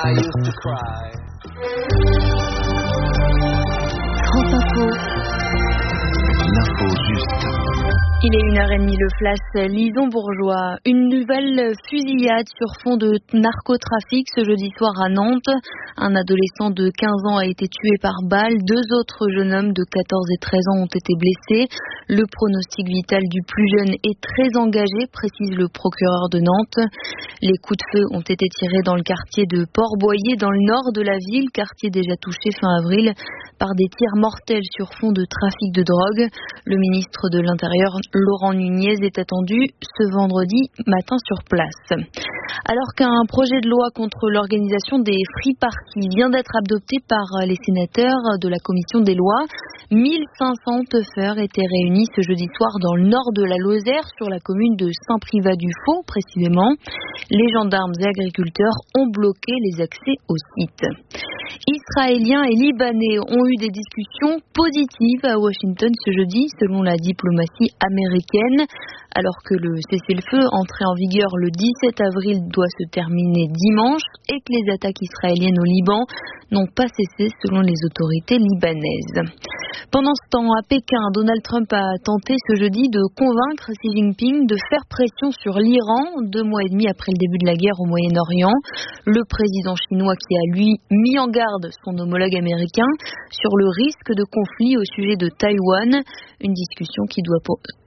France Info. L'info juste. Il est 1h30, le flash Lison Bourgeois. Une nouvelle fusillade sur fond de narcotrafic ce jeudi soir à Nantes. Un adolescent de 15 ans a été tué par balle. 2 autres jeunes hommes de 14 et 13 ans ont été blessés. Le pronostic vital du plus jeune est très engagé, précise le procureur de Nantes. Les coups de feu ont été tirés dans le quartier de Port-Boyer, dans le nord de la ville, quartier déjà touché fin avril par des tirs mortels sur fond de trafic de drogue. Le ministre de l'Intérieur, Laurent Nunez, est attendu ce vendredi matin sur place. Alors qu'un projet de loi contre l'organisation des free parties vient d'être adopté par les sénateurs de la commission des lois, 1500 teufeurs étaient réunis ce jeudi soir dans le nord de la Lozère, sur la commune de Saint-Privat-du-Faux précisément. Les gendarmes et agriculteurs ont bloqué les accès au site. Israéliens et Libanais ont eu des discussions positives à Washington ce jeudi, selon la diplomatie américaine. Alors que le cessez-le-feu entré en vigueur le 17 avril doit se terminer dimanche et que les attaques israéliennes au Liban n'ont pas cessé selon les autorités libanaises. Pendant ce temps, à Pékin, Donald Trump a tenté ce jeudi de convaincre Xi Jinping de faire pression sur l'Iran, 2 mois et demi après le début de la guerre au Moyen-Orient. Le président chinois qui a, lui, mis en garde son homologue américain sur le risque de conflit au sujet de Taïwan, une discussion qui doit